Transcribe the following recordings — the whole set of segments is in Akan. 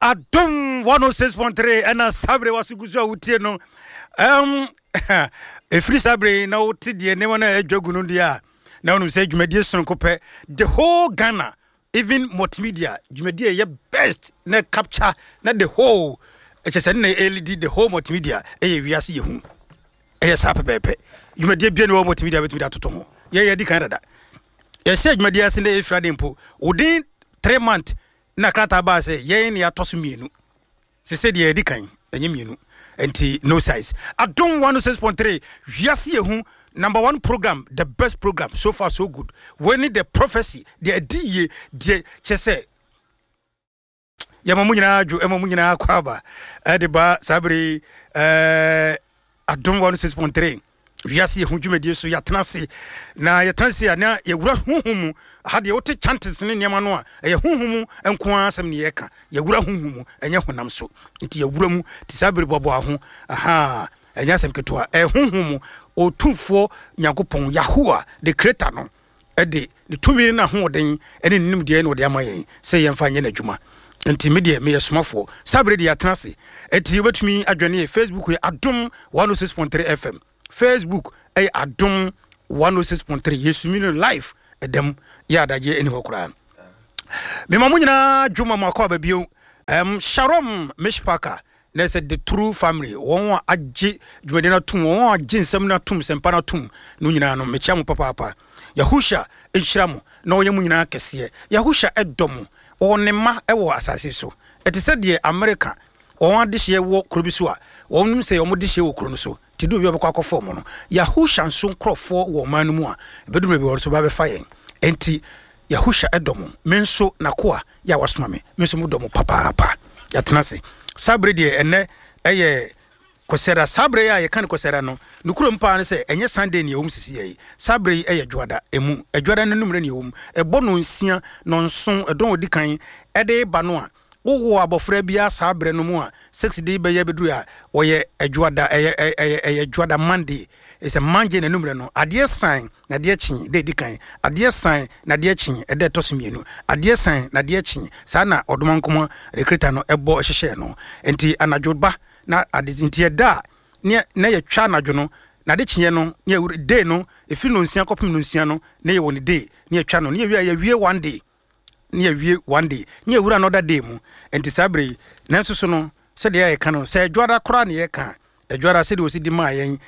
Adom 106.3 and Sabre was utie no. A free Sabre na uti die ne wana joguno dia. Na unu say jumedie sonkope the whole Ghana, even multimedia, jumedie ye best na capture na the whole na LED the whole multimedia wiase ye hu. Sa pepepe. Jumedie bia no multimedia betumi da totomo. Ye di Canada. Ye say jumedie ase na Friday mpo. Within 3 months na krata ba say ye ne atoso mienu. Se say de di kan enye mienu. Enti no size. Adom 106.3 wiase ye hu. Number 1 program, the best program, so far so good. When the prophecy, the idea, the chese. Yamamunyina ju, emamunyina kwaba. Adeba sabri Adom 106.3. Wiase hunjume die so yatenase na yatenase na yewura huhumu hade wote chances ne niam no a ye huhumu enko asem ne yeka yewura huhumu enye honam so nti yewura mu ti sabri bobo aho aha enya asem ketoa huhumu otufo nyankopon Yahowa the creator no de tumi na hoden ene nim de no de amayen se yemfa nye na dwuma nti media me yesomafo sabri de yatenase eti obetumi adwane Facebook Adom 106.3 FM Facebook Adom 106.3 Yesumino live edem ya daje eni hokura me mamunyina dwuma makwa babio Sharom Mishpaka na said the true family won agye dwumade na tum won agye nsem na tum sempa na tum no nyina no mecha mo papa Yahusha enhyiramo na onye mu nyina kese Yahusha edom onema ewo asase so etise de America won adehye wo krobiso a won se won dehye wo kro no so tidu bi obekwa akofo mo no Yahusha nso nkrofo wo man mu a bedum bi wor so ba be fa yen enti Yahusha edom menso nakoa ya wasoma me menso mu dom papa yatenase sabre de ene kosera sabre ya ye kan kosera no nukuro mpa ne se enye Sunday ne ewum sisi yi sabre dwada emu dwada no numre ne ewum ebo no nsia no nson edon odi kan ede ba no a wo abofra bia sabre no mu a 6 day be ye beduru a wo ye dwada dwada Monday is a manje na numre no ade sign na de chin de di kan ade sign na de chin ede tosimienu ade sign na de chin sa na odomankoma recruiter no ebo hyehye no enti anadwoba na adintie da na ye twa anadwo no na de chinye no na day no efi no nsia kopem no nsia no na ye woni day na ye twa no na ye wie one day na ye wie one day na ye wura another day mu enti sabre na nso so no se de ye kan no se dwada kora na ye kan dwada se de osidi ma yen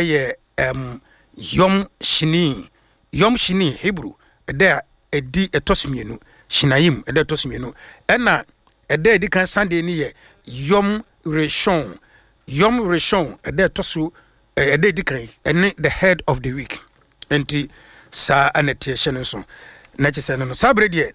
Yom Shini Hebrew ede edi etosimienu Shinayim ede etosimienu ena ede edi kan Sunday ni ye Yom Rishon ede etosu ede edi kan ene the head of the week enti sa anete hye so na chese no sabre de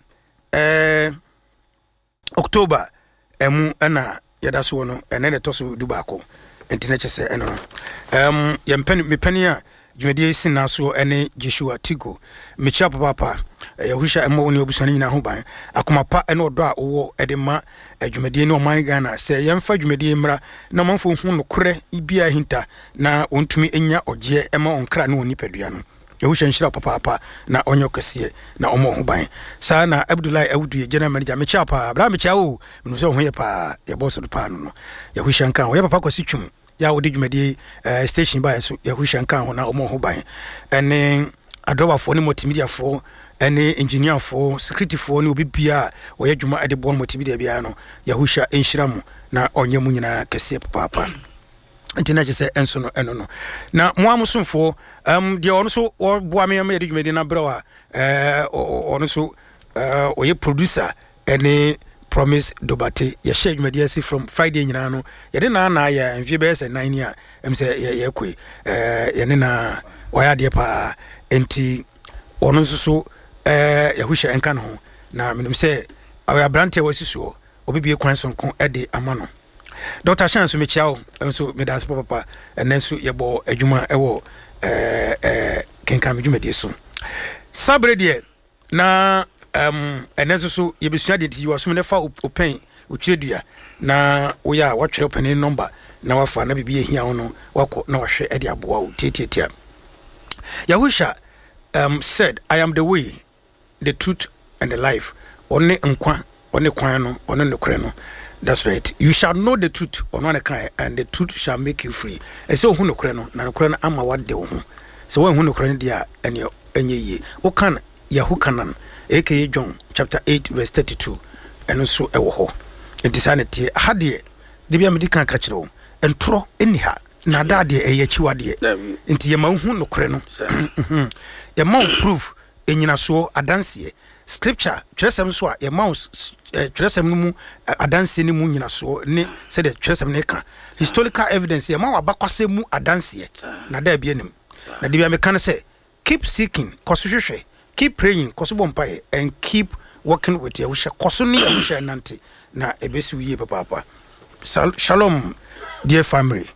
October emu ena yada so no ene ne tosu dubako enti na chese eno yempani mepani a dwumadi sina so ene Joshua Tigo mecha papa Yahusha emo ne obusani nyina ho ban akoma pa ene odo a wo edema dwumadi ne oman Ghana se yemfa dwumadi mra na manfo hu no kore ibia hinta na ontumi enya ogye ema onkra na onipadua no Yahusha nshira papa na onyo kese na omo ho ban sa na Abdullahi Awudu general manager mecha pa bra mecha o no so ho ye pa ye boss do pa no Yahusha nkan wo ye papa kwasi twum ya wodi dwumadi station by so Yahusha nkan ho na omo ho ban ene adoba fo ni multimedia fo ene engineer fo security fo ni obi bia wo ye dwuma ade bon multimedia bia no Yahusha enhyiramu na onye mu nyina kese papa ntina chese enso no eno no na moamsomfo de ono so boa me de dwumadi na brawa ono so oye producer ene Promise Dobate ye share dwumadi asi from Friday nyina no ye de na ya mfie be se 9 a em se ye kwe ye ne na waya de pa enti ono so Yahusha enka no na menim se awa brante wasisuo obibie kwan sonko ede amano Dr. Chance me chiao so me das papa enenso ye bo adwuma ewo kenkan dwumadi so sabre de na enenso so ye besua de ti waso me fa open otwedua na wo ya watwere open number na wafa na bibie hia hono wako na wahwe ede aboa wo tietietia Yahusha said I am the way the truth and the life one nkwa one kwan no one nokre no That's right. You shall know the truth on one kind, and the truth shall make you free. And so who no crano, na crano ama what de ho. So when who no crano dia and your ye. What can Yahukanan, aka John chapter 8 verse 32, and also ewo. It is anity hadie. De bia medical catch ro and tro anyha. Na dade eyechiwa de. Nti ye ma hu no crano. Ye ma proof enyina so adanse. Scripture tresem so a ye mouse tresem no mu adanse ni mu nyina so ne se de tresem ne ka historical evidence ye ma wa bakwase mu adanse na da bia nim na de bia me kan say keep seeking kosohwehwe keep praying kosobompai and keep working with your wish koso ni your wish nante na ebesi wiye papa. Shalom dear family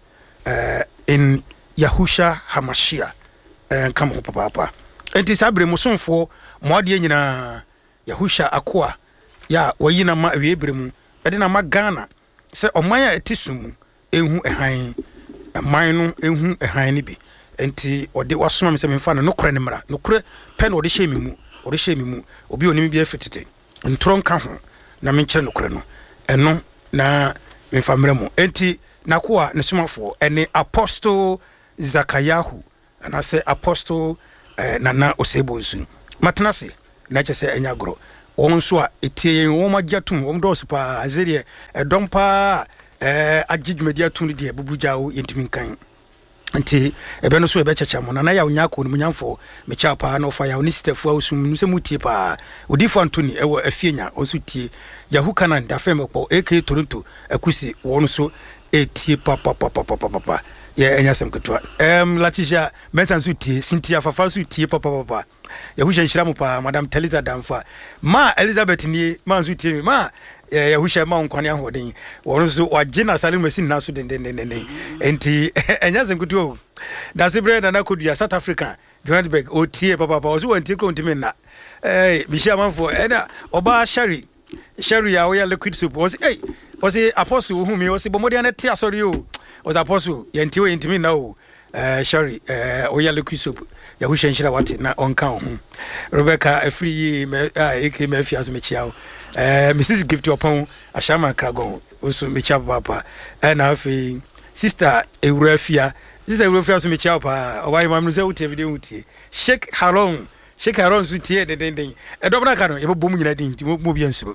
in Yahusha Hamashia come up papa. Enti sabre musonfo moade nyina Yahusha akoa ya wayina ma awiebre mu ede na ma Ghana se oman a etisum ehu ehan man no ehu ehan ni bi enti ode wasoma me se memfa no nokore ne mra nokore pe no ode hye me mu obi onim bi afetete ntron ka ho na menkyere nokore no eno na memfa mra mu enti nakoa ne somafo ene Apostle Zakayahu and say Apostle Nana Osebonsu matenase na kyese enyagro won so a etie won magyatum won do so pa azeri edom pa agidwumadi atum de bubujawo yentimi kan nti ebe no so ebe checha mo na ya onyako no munyamfo mecha pa na ofa ya oni sitafu awusum se mutie pa odifo antoni ewo afienya oso tie Yahukanan da fem ko AK Toronto akusi won so etie papa ya enya sem ketwa Latisha mensan so tie Cynthia fafa so tie papa Yahusha nshiramu pa Madam Talita Damfa ma Elizabeth ni ma so tie ma Yahusha ma onkwane ahoden won so wagina Salim machine na so den enti enya sem ketwa da se breda na kodua South Africa Johannesburg o tie papa so wantie ko ntimi na bishia manfo ena oba Shari ya we liquid soup was Apostle who me was bomodi na tia sorry o was Apostle yenti we intimi na o Shari we liquid soup Yahusha nshira wate na onka ho Rebecca afri me ek me afia so me chiao Mrs gift upon ashama kragon also me chia papa na afi sister Eurafia so me chiao pa obai mam se utie video utie Sheikh Haron so tie den edobna ka no ye bom nyina din ti mo bi ansuro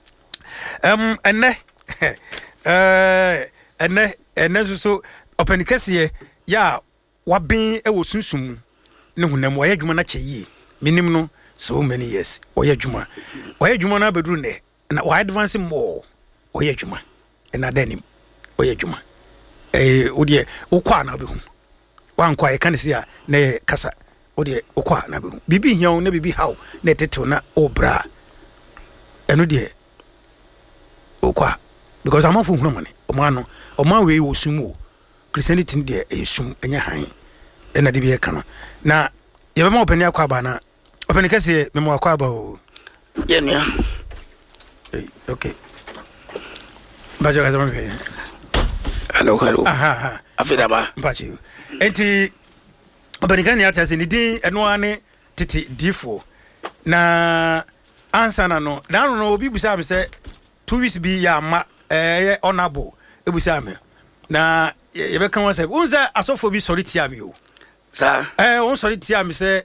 enne so openikase ya wabin ewo sunsum ne hunam wa yadwuma na kyeye minim no so many years wa yadwuma na beduru ne na wa advance more wa yadwuma na danim wa yadwuma odie ukwa na behu wa nkwa e kan se a na kasa odie ukwa na behu bibi hiaw na bibi haw na tetew na obra eno de ukwa because amafo hunu mane oman we wo sumu Christianity de esum enya han ena de bi eka no na ye be ma opani akwa ba na opani kase me mo akwa ba o ye nua okay bajo ga zama pe hello aha afida ba bajo enti opani kan ya tase ni din eno ane titi difo na answer na no obi busa me se 2 weeks bi ya ma honorable ebusa me na ye be kan won say unza asofo bi sorry tia me o sa on sorry tia me say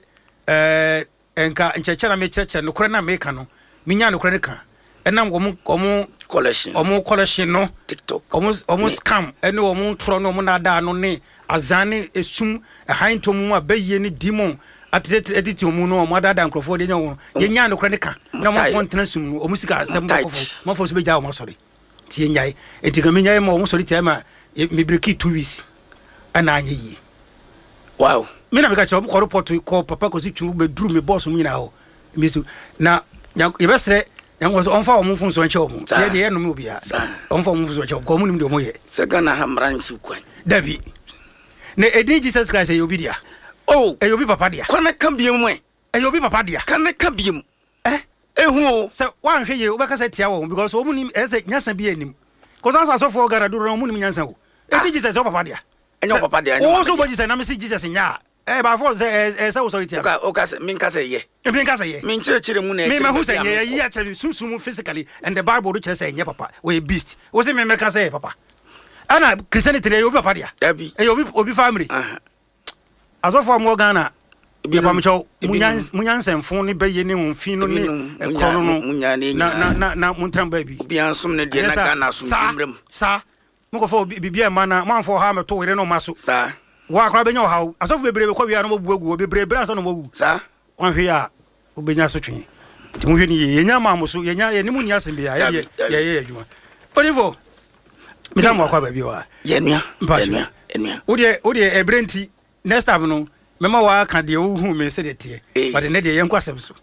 enka ncheche na me cheche no kore na me ka no minya no kore ne ka enam omo collection no TikTok omo scam ene omo tro no omo na da no ne azane esum hanto mu abaye ne demon atiti omu no omo da nkrofo de nyo ye nya no kore ne ka na mo fon tena sum no omo sika asem mo fo so be ja omo sorry tie nyai entiga me nyai mo omo sorry tia ma me breki 2 weeks ana anye yi wow me na me ka che omo ko report ko papa ko si twu be duru me boss mu nyina ho me so na ye besre yango so onfa omo fun so nche omo ye de ye no me obia onfa omo fun so nche ko mu nim de omo ye se Ghana hamran si kwan dabi ne edi Jesus Christ e obi dia oh e obi papa dia kwana kan biem e obi papa dia kan biem ehu se wan hwe ye obeka se tia wo because omo nim ese nyansa bi anim ko sansa so for gara duro omo nim nyansa wo edi Jesus papa dia enyo papa dia o so bo Jesus na me se Jesus nya ba for say say sorry tia oka say min ka say ye min chire mu na me who say ye actually sunsun physically and the Bible do say ye papa we beast wo say me ka say papa ana Christianity na obi papa dia e obi family asofo mo Ghana bi pam chow munyan senfo ne beye ne wonfi no ne ekono no na muntram ba bi bi ansom ne de na Ghana so dimrem sa mo ko fo bibia ma na manfo ha meto were no maso sa wa akra benya ha asofo bebrebe kwa wia no mo buagu bebrebe ansa no mo wu sa kwan hwe a obenya so twen ti mo hwe ni yenya ma mo so yenya ye ni mu ni asem bia ye adwuma onivo misa mo akwa ba bi wa yenua wo de ebrenti next time no mema wa ka de wo hu me se de tie but ne de yen kwasem so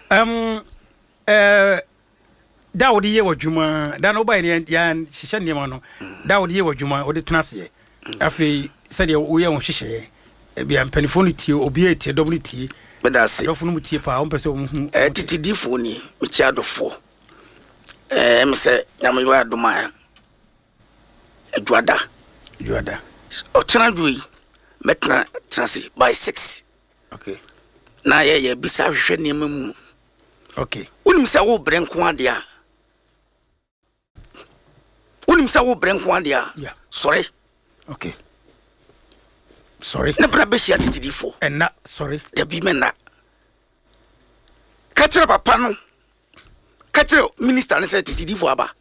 da wo de ye wadwuma da no ba ne ya hihye ne ma no da wo de ye wadwuma wo de tena se afi se de wo ye wo hihye bia mpanifo no tie obi etie dom no tie medase dofo no tie pa wo pese wo hu titidifo ni mi chia dofo me se nyam yo adoma eduada o tena dui metna transi by 6 okay na ye bisa hwehwe ne mamu okay unim se wo brenko ade a yeah sorry okay sorry na bra be shia titidifo na sorry da bi mena katre papa no katre minister ne se titidifo aba